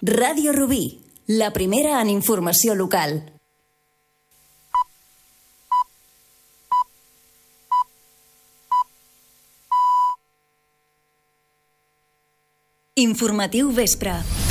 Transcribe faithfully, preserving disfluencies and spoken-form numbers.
Ràdio Rubí, la primera en informació local. Informatiu vespre.